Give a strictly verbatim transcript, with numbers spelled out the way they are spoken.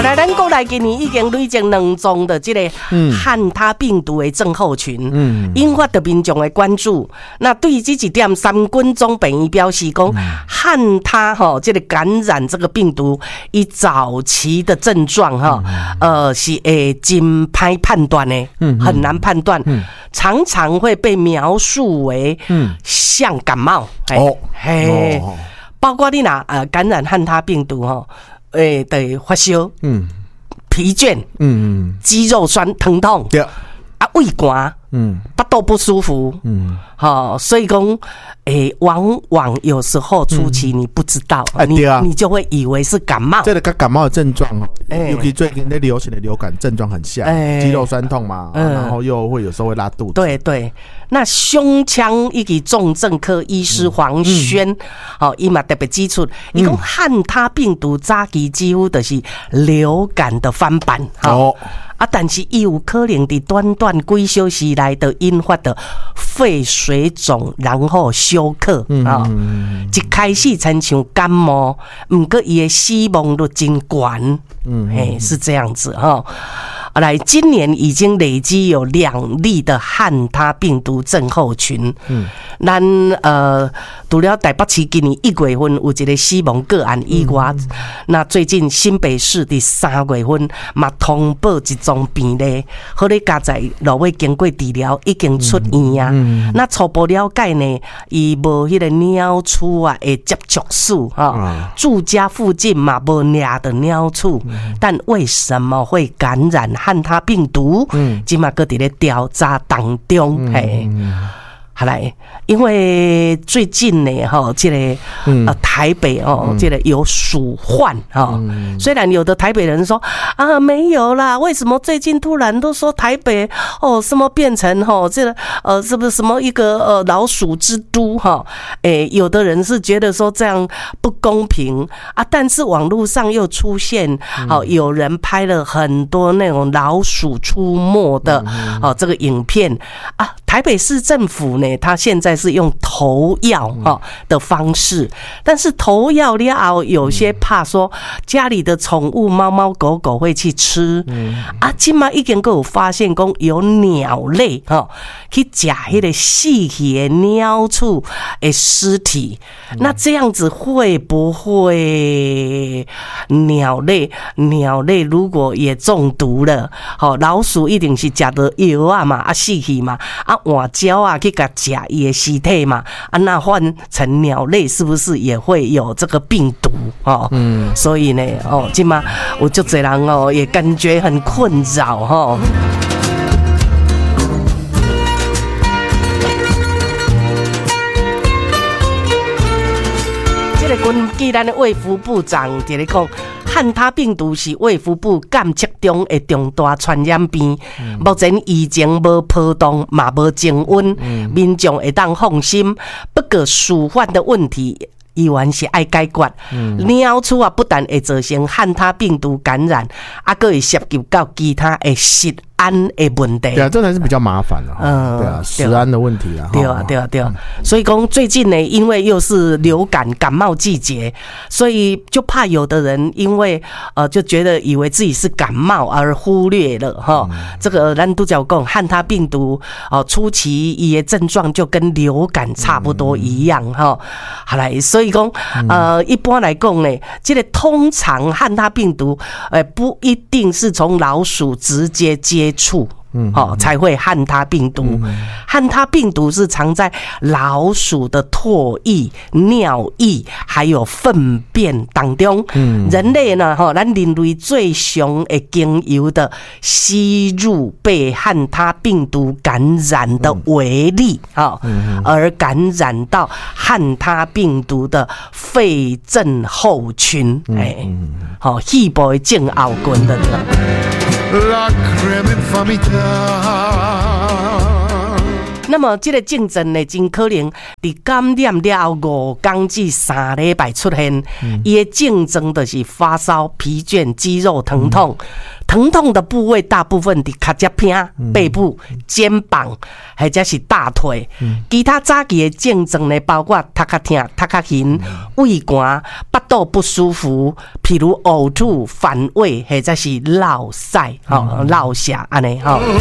来，咱国内今年已经累积两宗的这个汉他病毒的症候群，嗯，引发着民众的关注。那对于这几点，三军总病院表示讲，汉他哈这个感染这个病毒，以早期的症状哈，呃是诶真歹判断的，很难判断，常常会被描述为像感冒，哦，嘿，包括你拿呃感染汉他病毒哈。诶，对，发烧，嗯，疲倦，嗯，肌肉酸疼痛，对，啊，胃寒，嗯，巴肚不舒服，嗯，好，所以讲，诶，往往有时候初期你不知道，嗯、你、啊、你就会以为是感冒， 这个跟感冒的症状哦，尤其最近那流行的流感症状很像，肌肉酸痛嘛，嗯、然后又会有时候会拉肚子， 对对。那胸腔以及重症科医师黄轩，好，伊嘛特别指出，伊讲汉他病毒早期几乎就是流感的翻版，哦，啊，但是伊有可能伫短短几小时内就引发的肺水肿，然后休克啊，一开始亲像感冒，不过伊的死亡率真高，嗯，嘿，是这样子哈。来，今年已经累积有两例的汉他病毒症候群。嗯，咱呃，除了台北市今年一月份有一个死亡个案以外，嗯、那最近新北市的三月份嘛通报一宗病例，好咧加在落尾经过治疗已经出院啊。嗯嗯、那初步了解呢，伊无迄个鸟鼠啊的接触史哈，嗯、住家附近嘛无抓的鸟鼠，嗯、但为什么会感染汉他病毒？嗯，今嘛搁伫咧调查当中，嘿、嗯。好来，因为最近呢，哈，这个、嗯、呃台北哦，嗯、这个有鼠患哈。嗯、虽然有的台北人说啊没有啦，为什么最近突然都说台北哦什么变成哈这个呃是不是什么一个呃老鼠之都哈？诶，有的人是觉得说这样不公平啊，但是网络上又出现好、嗯、有人拍了很多那种老鼠出没的哦这个影片啊，台北市政府呢。他现在是用投药的方式，但是投药了后，有些怕说家里的宠物猫猫狗狗会去吃，嗯、啊，今嘛已经有发现讲有鸟类哈去吃那个死去的鸟鼠的尸体，嗯、那这样子会不会鸟类鸟类如果也中毒了，好老鼠一定是吃的药啊嘛，啊死去嘛，啊换胶啊去给甲伊的尸体嘛，啊，那换成鸟类是不是也会有这个病毒哦？嗯，所以呢，哦，今嘛我就这样哦，也感觉很困扰哈。这个根据咱的卫福部长在咧讲。汉他病毒是卫福部监测中的重大传染病，嗯、目前疫情无波动，嘛无升温，嗯、民众会当放心。不过鼠患的问题依然是爱解决。鸟鼠啊，不但会造成汉他病毒感染，啊，还会涉及到其他的食安的问题。 对啊，这才是比较麻烦的。嗯，对啊，食安的问题啊。 对啊，对啊，对啊。所以讲最近呢，因为又是流感感冒季节，所以就怕有的人因为呃就觉得以为自己是感冒而忽略了哈。嗯、这个咱都讲讲汉他病毒哦、呃，初期伊的症状就跟流感差不多一样哈。嗯、好来，所以讲呃一般来讲呢，这个通常汉他病毒呃不一定是从老鼠直接接触。嗯，哦，才会汉他病毒。嗯、汉他病毒是藏在老鼠的唾液、尿液还有粪便当中。嗯，人类呢，哈，咱人类最常会经由的吸入被汉他病毒感染的微粒，哈、嗯，而感染到汉他病毒的肺症候群，哎、嗯，好、嗯，细部的症候群的。那么这个症状呢，真可能在感染了后五天至三礼拜出现。伊的症状就是发烧、疲倦、肌肉疼痛。 疼痛的部位大部分伫脚趾片、背部、肩膀，或者是大腿。其他早期的症状呢，包括头壳痛、头壳晕、胃寒、腹肚不舒服，譬如呕吐、反胃，或者是落屎、吼、落瀉安尼吼。